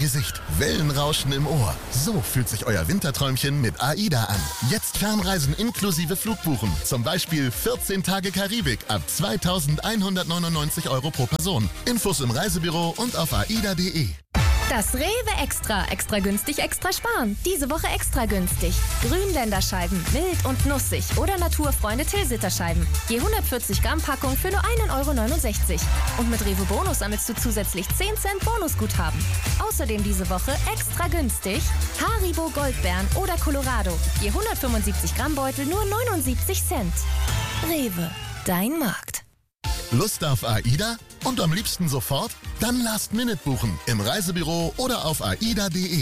Gesicht, Wellenrauschen im Ohr. So fühlt sich euer Winterträumchen mit AIDA an. Jetzt Fernreisen inklusive Flugbuchen. Zum Beispiel 14 Tage Karibik ab 2.199 € pro Person. Infos im Reisebüro und auf aida.de. Das Rewe Extra. Extra günstig, extra sparen. Diese Woche extra günstig. Grünländerscheiben, mild und nussig oder Naturfreunde Tilsiterscheiben. Je 140 Gramm Packung für nur 1,69 €. Und mit Rewe Bonus sammelst du zusätzlich 10 Cent Bonusguthaben. Außerdem diese Woche extra günstig Haribo Goldbeeren oder Colorado. Je 175 Gramm Beutel nur 79 Cent. Rewe, dein Markt. Lust auf AIDA? Und am liebsten sofort? Dann Last Minute buchen. Im Reisebüro oder auf aida.de.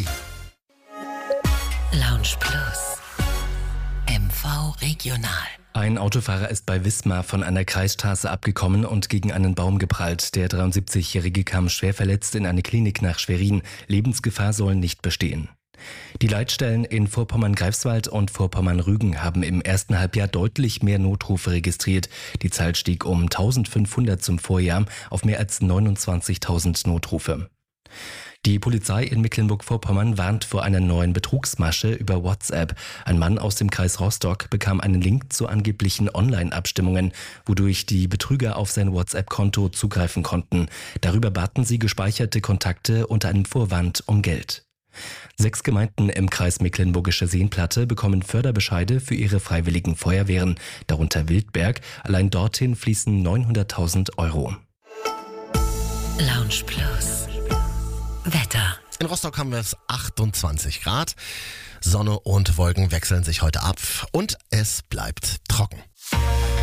Lounge Plus. MV Regional. Ein Autofahrer ist bei Wismar von einer Kreisstraße abgekommen und gegen einen Baum geprallt. Der 73-Jährige kam schwer verletzt in eine Klinik nach Schwerin. Lebensgefahr soll nicht bestehen. Die Leitstellen in Vorpommern-Greifswald und Vorpommern-Rügen haben im ersten Halbjahr deutlich mehr Notrufe registriert. Die Zahl stieg um 1500 zum Vorjahr auf mehr als 29.000 Notrufe. Die Polizei in Mecklenburg-Vorpommern warnt vor einer neuen Betrugsmasche über WhatsApp. Ein Mann aus dem Kreis Rostock bekam einen Link zu angeblichen Online-Abstimmungen, wodurch die Betrüger auf sein WhatsApp-Konto zugreifen konnten. Darüber baten sie gespeicherte Kontakte unter einem Vorwand um Geld. 6 Gemeinden im Kreis Mecklenburgische Seenplatte bekommen Förderbescheide für ihre freiwilligen Feuerwehren, darunter Wildberg. Allein dorthin fließen 900.000 €. Lounge Plus. Wetter. In Rostock haben wir es 28 Grad. Sonne und Wolken wechseln sich heute ab und es bleibt trocken.